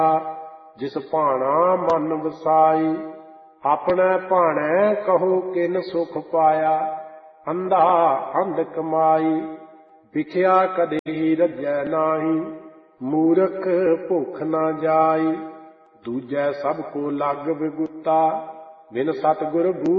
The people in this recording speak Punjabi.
ਜਿਸ ਭਾਣਾ ਮਨ ਵਸਾਈ। ਆਪਣੇ ਭਾਣੈ ਕਹੋ ਕਿਨ ਸੁਖ ਪਾਇਆ, ਅੰਧਾ ਅੰਧ ਕਮਾਈ। ਵਿਖਿਆ ਕਦੇ ਹੀ ਰੱਜੈ ਨਾਹੀ, ਮੂਰਖ ਭੁੱਖ ਨਾ ਜਾਈ। ਦੂਜੈ ਸਭ ਕੋ ਲੱਗ ਵਿਗੁਤਾ, ਬਿਨ ਸਤਿਗੁਰ